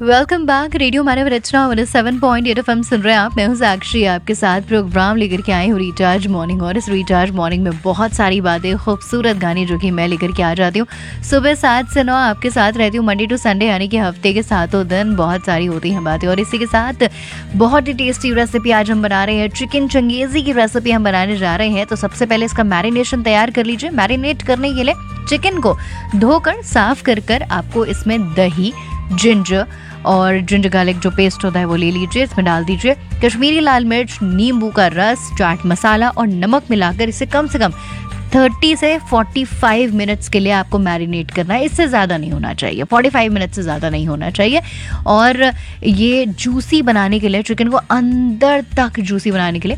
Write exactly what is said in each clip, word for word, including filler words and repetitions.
Welcome back. Radio मानव रचना one seven point eight FM सुन रहे हैं आप। मैं हूं साक्षी, आपके साथ प्रोग्राम लेकर के आई हूँ रिचार्ज मॉर्निंग। और इस रिचार्ज मॉर्निंग में बहुत सारी बातें, खूबसूरत गाने जो कि मैं लेकर के आ जाती हूँ सुबह सात से नौ आपके साथ रहती हूँ, मंडे टू संडे, यानी कि हफ्ते के सातों दिन बहुत सारी होती हैं बातें। और इसी के साथ बहुत ही टेस्टी रेसिपी आज हम बना रहे हैं, चिकन चंगेजी की रेसिपी हम बनाने जा रहे हैं। तो सबसे पहले इसका मैरिनेशन तैयार कर लीजिए। मैरिनेट करने के लिए चिकन को धोकर साफ कर कर आपको इसमें दही, जिंजर और जिंजर गार्लिक जो पेस्ट होता है वो ले लीजिए। इसमें डाल दीजिए कश्मीरी लाल मिर्च, नींबू का रस, चाट मसाला और नमक मिलाकर इसे कम से कम तीस से पैंतालीस मिनट्स के लिए आपको मैरिनेट करना है। इससे ज़्यादा नहीं होना चाहिए, पैंतालीस मिनट से ज़्यादा नहीं होना चाहिए। और ये जूसी बनाने के लिए, चिकन को अंदर तक जूसी बनाने के लिए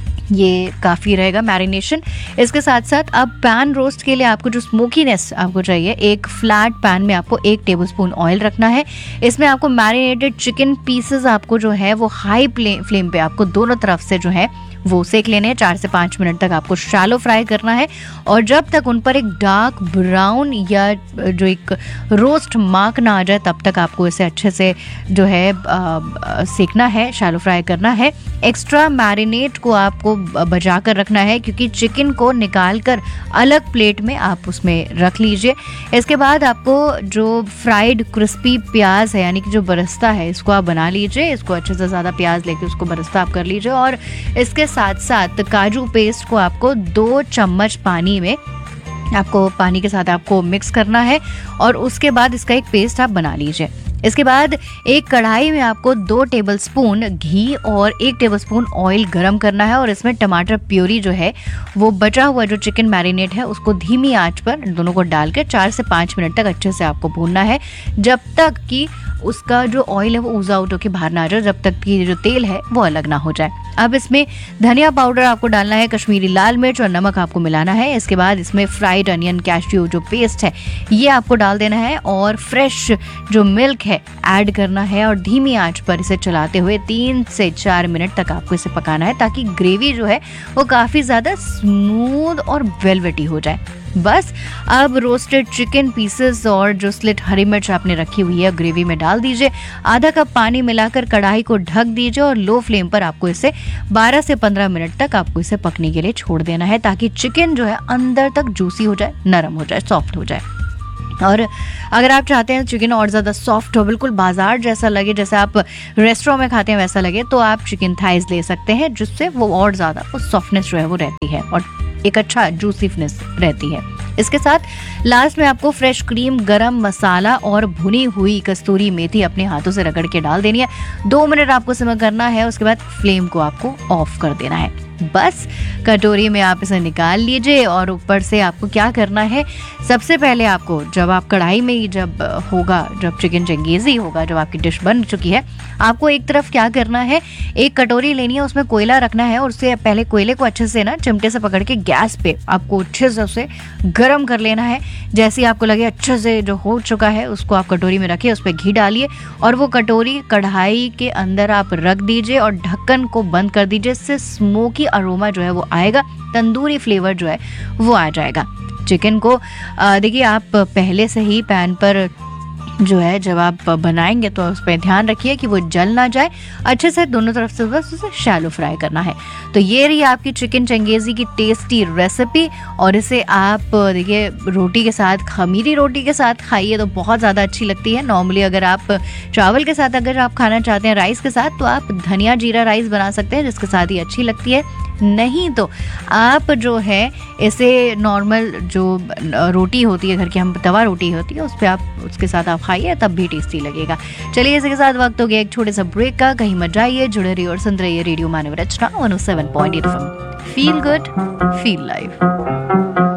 ये काफ़ी रहेगा मैरिनेशन। इसके साथ साथ अब पैन रोस्ट के लिए आपको जो स्मोकीनेस आपको चाहिए, एक फ्लैट पैन में आपको एक टेबलस्पून ऑयल रखना है। इसमें आपको मैरिनेटेड चिकन पीसेस आपको जो है वो हाई फ्लेम पे आपको दोनों तरफ से जो है वो सेक लेने हैं। चार से पाँच मिनट तक आपको शैलो फ्राई करना है। और जब तक उन पर एक डार्क ब्राउन या जो एक रोस्ट मार्क ना आ जाए तब तक आपको इसे अच्छे से जो है आ, सेकना है, शैलो फ्राई करना है। एक्स्ट्रा मैरिनेट को आपको बचा कर रखना है, क्योंकि चिकन को निकाल कर अलग प्लेट में आप उसमें रख लीजिए। इसके बाद आपको जो फ्राइड क्रिस्पी प्याज है, यानी कि जो बरस्ता है, इसको आप बना लीजिए। इसको अच्छे से ज़्यादा प्याज लेके उसको बरस्ता आप कर लीजिए। और इसके साथ साथ काजू पेस्ट को आपको दो चम्मच पानी में आपको पानी के साथ आपको मिक्स करना है और उसके बाद इसका एक पेस्ट आप बना लीजिए। इसके बाद एक कढ़ाई में आपको दो टेबलस्पून घी और एक टेबलस्पून ऑयल गरम करना है। और इसमें टमाटर प्यूरी जो है वो बचा हुआ जो चिकन मैरिनेट है उसको धीमी आंच पर दोनों को डाल के चार से पाँच मिनट तक अच्छे से आपको भूनना है, जब तक कि उसका जो ऑयल है वो ऊज आउट होकर बाहर ना आ जाए, जब तक कि जो तेल है वो अलग ना हो जाए। अब इसमें धनिया पाउडर आपको डालना है, कश्मीरी लाल मिर्च और नमक आपको मिलाना है। इसके बाद इसमें फ्राइड अनियन, कैश्यू जो पेस्ट है ये आपको डाल देना है और फ्रेश जो मिल्क है ऐड करना है। और धीमी आंच पर इसे चलाते हुए तीन से चार मिनट तक आपको इसे पकाना है, ताकि ग्रेवी जो है वो काफ़ी ज़्यादा स्मूथ और वेलवेटी हो जाए। बस अब रोस्टेड चिकन पीसेस और जो स्लिट हरी मिर्च आपने रखी हुई है ग्रेवी में डाल दीजिए। आधा कप पानी मिलाकर कढ़ाई को ढक दीजिए और लो फ्लेम पर आपको इसे बारह से पंद्रह मिनट तक आपको इसे पकने के लिए छोड़ देना है, ताकि चिकन जो है अंदर तक जूसी हो जाए, नरम हो जाए, सॉफ्ट हो जाए। और अगर आप चाहते हैं चिकन और ज़्यादा सॉफ्ट हो, बिल्कुल बाजार जैसा लगे, जैसे आप रेस्टोरेंट में खाते हैं वैसा लगे, तो आप चिकन थाइज ले सकते हैं, जिससे वो और ज़्यादा वो सॉफ्टनेस जो है वो रहती है और एक अच्छा जूसीनेस रहती है। इसके साथ लास्ट में आपको फ्रेश क्रीम, गरम मसाला और भुनी हुई कस्तूरी मेथी अपने हाथों से रगड़ के डाल देनी है। दो मिनट आपको सिम करना है, उसके बाद फ्लेम को आपको ऑफ कर देना है। बस कटोरी में आप इसे निकाल लीजिए। और ऊपर से आपको क्या करना है, सबसे पहले आपको जब आप कढ़ाई में जब होगा, जब चिकन चंगेजी होगा, जब आपकी डिश बन चुकी है, आपको एक तरफ क्या करना है, एक कटोरी लेनी है, उसमें कोयला रखना है और उससे पहले कोयले को अच्छे से ना चिमटे से पकड़ के गैस पे आपको अच्छे से उसे गर्म कर लेना है। जैसे ही आपको लगे अच्छे से जो हो चुका है, उसको आप कटोरी में रखिए, उस पर घी डालिए और वो कटोरी कढ़ाई के अंदर आप रख दीजिए और ढक्कन को बंद कर दीजिए। इससे स्मोकी अरोमा जो है वो आएगा, तंदूरी फ्लेवर जो है वो आ जाएगा। चिकन को देखिए आप पहले से ही पैन पर जो है जब आप बनाएंगे तो उस पर ध्यान रखिए कि वो जल ना जाए, अच्छे से दोनों तरफ से बस उसे शैलो फ्राई करना है। तो ये रही आपकी चिकन चंगेजी की टेस्टी रेसिपी। और इसे आप देखिए रोटी के साथ, खमीरी रोटी के साथ खाइए तो बहुत ज़्यादा अच्छी लगती है। नॉर्मली अगर आप चावल के साथ अगर आप खाना चाहते हैं राइस के साथ, तो आप धनिया जीरा राइस बना सकते हैं, जिसके साथ ही अच्छी लगती है। नहीं तो आप जो है इसे नॉर्मल जो रोटी होती है घर की, हम तवा रोटी होती है, उस पर आप उसके साथ आप खाइए, तब भी टेस्टी लगेगा। चलिए इसी के साथ वक्त हो गया एक छोटे सा ब्रेक का। कहीं मत जाइए, जुड़े रहिए और सुन रहिए रेडियो मानव रचना one O seven point eight F M. Feel good, feel live.